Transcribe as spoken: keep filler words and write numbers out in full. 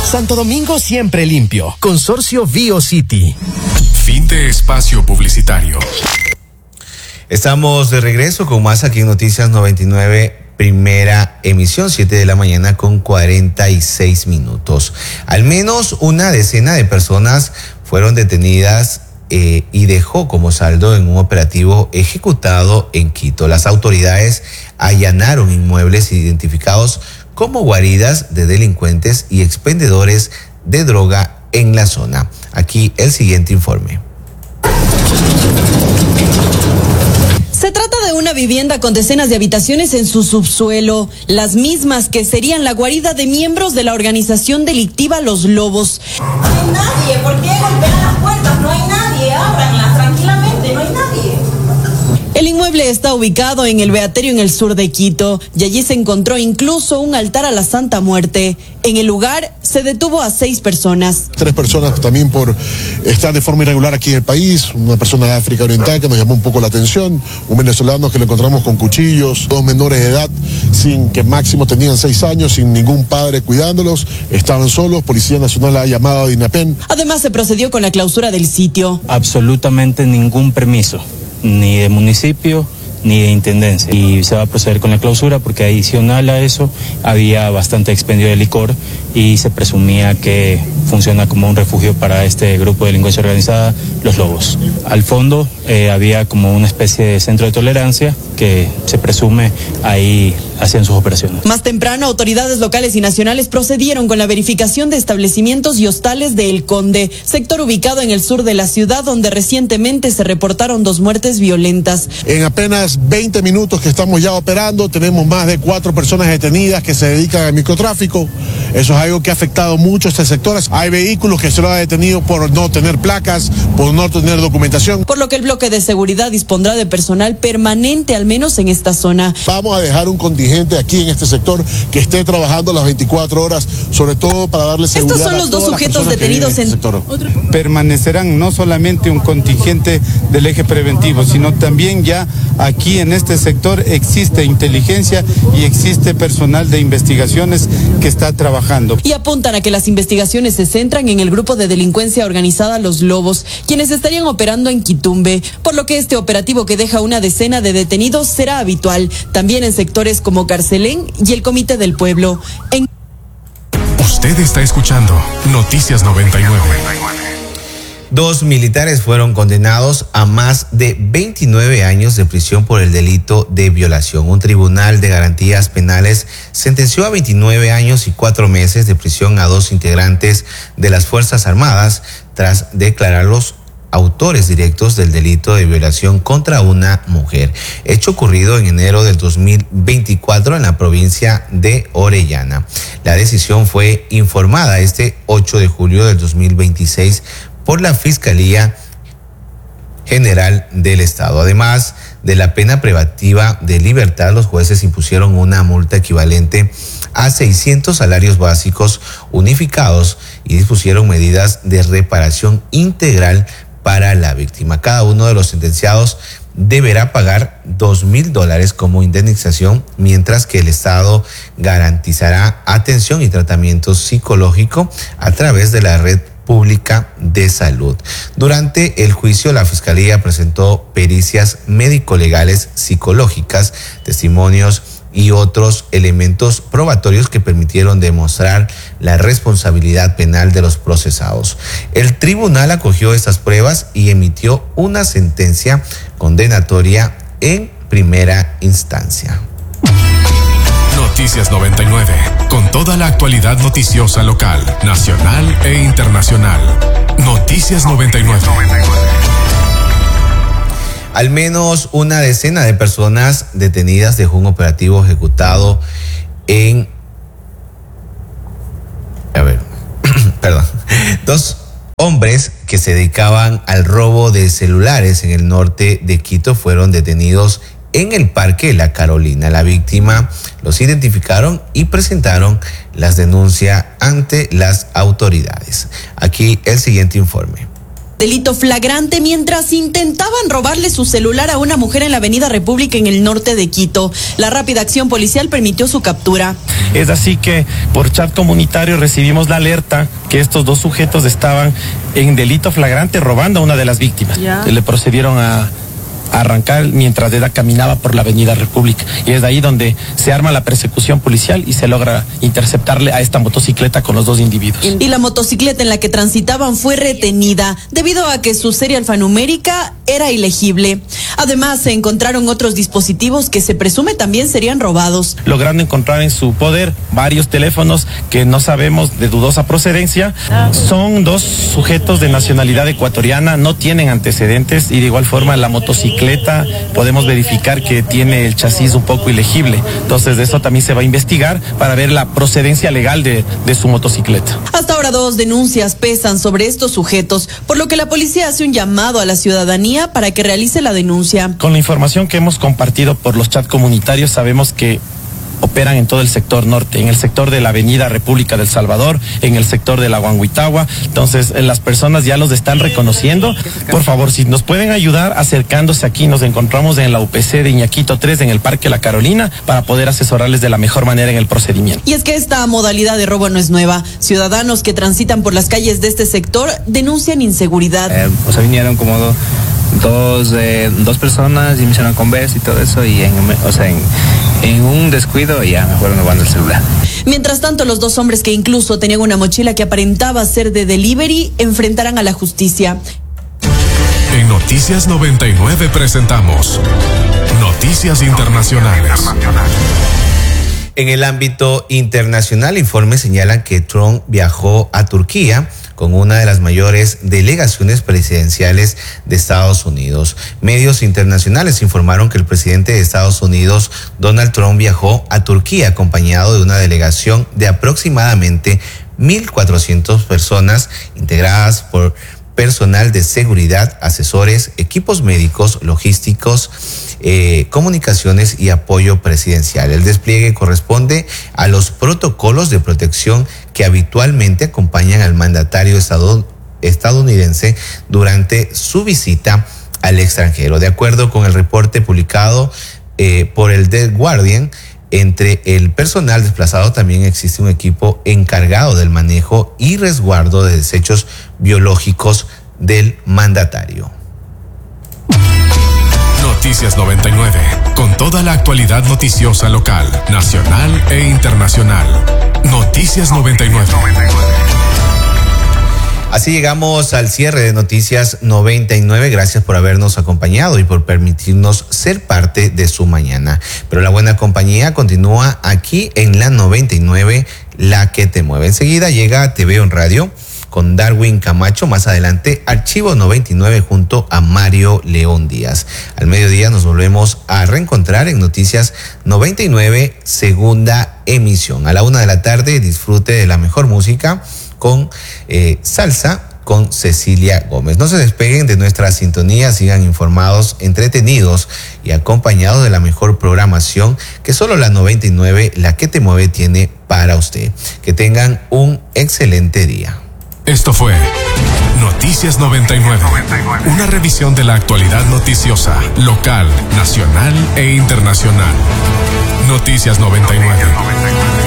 Santo Domingo siempre limpio. Consorcio BioCity. Fin de espacio publicitario. Estamos de regreso con más aquí en Noticias noventa y nueve, primera emisión, siete de la mañana con cuarenta y seis minutos. Al menos una decena de personas fueron detenidas eh, y dejó como saldo en un operativo ejecutado en Quito. Las autoridades allanaron inmuebles identificados como guaridas de delincuentes y expendedores de droga en la zona. Aquí el siguiente informe. Se trata de una vivienda con decenas de habitaciones en su subsuelo, las mismas que serían la guarida de miembros de la organización delictiva Los Lobos. No hay nadie, ¿por qué golpean las puertas? No hay nadie, ábranlas tranquilamente, no hay nadie. El inmueble está ubicado en el Beaterio, en el sur de Quito, y allí se encontró incluso un altar a la Santa Muerte. En el lugar se detuvo a seis personas. Tres personas también por estar de forma irregular aquí en el país, una persona de África Oriental que nos llamó un poco la atención, un venezolano que lo encontramos con cuchillos, dos menores de edad, sin que máximo tenían seis años, sin ningún padre cuidándolos, estaban solos, Policía Nacional ha llamado a DINAPEN. Además se procedió con la clausura del sitio. Absolutamente ningún permiso, ni de municipio ni de intendencia, y se va a proceder con la clausura porque adicional a eso había bastante expendio de licor y se presumía que funciona como un refugio para este grupo de delincuencia organizada, Los Lobos. Al fondo eh, había como una especie de centro de tolerancia que se presume ahí hacían sus operaciones. Más temprano, autoridades locales y nacionales procedieron con la verificación de establecimientos y hostales de El Conde, sector ubicado en el sur de la ciudad donde recientemente se reportaron dos muertes violentas. En apenas veinte minutos que estamos ya operando, tenemos más de cuatro personas detenidas que se dedican al microtráfico. Eso es algo que ha afectado mucho a este sector. Hay vehículos que se lo han detenido por no tener placas, por no tener documentación. Por lo que el bloque de seguridad dispondrá de personal permanente, al menos en esta zona. Vamos a dejar un contingente aquí en este sector que esté trabajando las veinticuatro horas, sobre todo para darle seguridad. Estos son los dos sujetos detenidos en... Este sector. Permanecerán no solamente un contingente del eje preventivo, sino también ya aquí en este sector existe inteligencia y existe personal de investigaciones que está trabajando. Y apuntan a que las investigaciones se centran en el grupo de delincuencia organizada Los Lobos, quienes estarían operando en Quitumbe, por lo que este operativo que deja una decena de detenidos será habitual, también en sectores como Carcelén y el Comité del Pueblo. En... Usted está escuchando Noticias noventa y nueve. Dos militares fueron condenados a más de veintinueve años de prisión por el delito de violación. Un tribunal de garantías penales sentenció a veintinueve años y cuatro meses de prisión a dos integrantes de las Fuerzas Armadas tras declararlos autores directos del delito de violación contra una mujer, hecho ocurrido en enero del dos mil veinticuatro en la provincia de Orellana. La decisión fue informada este ocho de julio del dos mil veintiséis por la Fiscalía General del Estado. Además de la pena privativa de libertad, los jueces impusieron una multa equivalente a seiscientos salarios básicos unificados y dispusieron medidas de reparación integral para la víctima. Cada uno de los sentenciados deberá pagar dos mil dólares como indemnización, mientras que el Estado garantizará atención y tratamiento psicológico a través de la red pública de salud. Durante el juicio, la Fiscalía presentó pericias médico-legales, psicológicas, testimonios y otros elementos probatorios que permitieron demostrar la responsabilidad penal de los procesados. El tribunal acogió estas pruebas y emitió una sentencia condenatoria en primera instancia. Noticias noventa y nueve, con toda la actualidad noticiosa local, nacional e internacional. Noticias noventa y nueve. Al menos una decena de personas detenidas dejó un operativo ejecutado en... A ver, perdón. Dos hombres que se dedicaban al robo de celulares en el norte de Quito fueron detenidos en el Parque La Carolina. La víctima los identificaron y presentaron las denuncias ante las autoridades. Aquí el siguiente informe. Delito flagrante mientras intentaban robarle su celular a una mujer en la Avenida República en el norte de Quito. La rápida acción policial permitió su captura. Es así que por chat comunitario recibimos la alerta que estos dos sujetos estaban en delito flagrante robando a una de las víctimas. ¿Ya? Le procedieron a arrancar mientras ella caminaba por la Avenida República, y es de ahí donde se arma la persecución policial y se logra interceptarle a esta motocicleta con los dos individuos. Y la motocicleta en la que transitaban fue retenida debido a que su serie alfanumérica era ilegible. Además, se encontraron otros dispositivos que se presume también serían robados. Logrando encontrar en su poder varios teléfonos que no sabemos de dudosa procedencia. Son dos sujetos de nacionalidad ecuatoriana, no tienen antecedentes, y de igual forma la motocicleta podemos verificar que tiene el chasis un poco ilegible. Entonces de eso también se va a investigar para ver la procedencia legal de, de su motocicleta. Hasta ahora dos denuncias pesan sobre estos sujetos, por lo que la policía hace un llamado a la ciudadanía para que realice la denuncia. Con la información que hemos compartido por los chats comunitarios, sabemos que operan en todo el sector norte, en el sector de la Avenida República del Salvador, en el sector de la Huanhuitagua. Entonces, las personas ya los están reconociendo. Por favor, si nos pueden ayudar acercándose aquí, nos encontramos en la U P C de Iñaquito tres, en el Parque La Carolina, para poder asesorarles de la mejor manera en el procedimiento. Y es que esta modalidad de robo no es nueva. Ciudadanos que transitan por las calles de este sector denuncian inseguridad. Eh, o sea, vinieron como dos... Dos, eh, dos personas y me hicieron conversa y todo eso, y en, o sea, en, en un descuido ya me fueron robando el celular. Mientras tanto, los dos hombres que incluso tenían una mochila que aparentaba ser de delivery enfrentarán a la justicia. En Noticias noventa y nueve presentamos Noticias Internacionales. En el ámbito internacional, informes señalan que Trump viajó a Turquía con una de las mayores delegaciones presidenciales de Estados Unidos. Medios internacionales informaron que el presidente de Estados Unidos, Donald Trump, viajó a Turquía acompañado de una delegación de aproximadamente mil cuatrocientas personas integradas por personal de seguridad, asesores, equipos médicos, logísticos, eh, comunicaciones y apoyo presidencial. El despliegue corresponde a los protocolos de protección que habitualmente acompañan al mandatario estadounidense durante su visita al extranjero. De acuerdo con el reporte publicado eh, por el The Guardian, entre el personal desplazado también existe un equipo encargado del manejo y resguardo de desechos biológicos del mandatario. Noticias noventa y nueve, con toda la actualidad noticiosa local, nacional e internacional. Noticias noventa y nueve. Así llegamos al cierre de Noticias noventa y nueve. Gracias por habernos acompañado y por permitirnos ser parte de su mañana. Pero la buena compañía continúa aquí en la noventa y nueve, la que te mueve. Enseguida llega T V On Radio con Darwin Camacho. Más adelante, Archivo noventa y nueve junto a Mario León Díaz. Al mediodía nos volvemos a reencontrar en Noticias noventa y nueve, segunda emisión. A la una de la tarde, disfrute de la mejor música con eh, salsa con Cecilia Gómez. No se despeguen de nuestra sintonía, sigan informados, entretenidos y acompañados de la mejor programación que solo la noventa y nueve, la que te mueve, tiene para usted. Que tengan un excelente día. Esto fue Noticias noventa y nueve, una revisión de la actualidad noticiosa, local, nacional e internacional. Noticias noventa y nueve.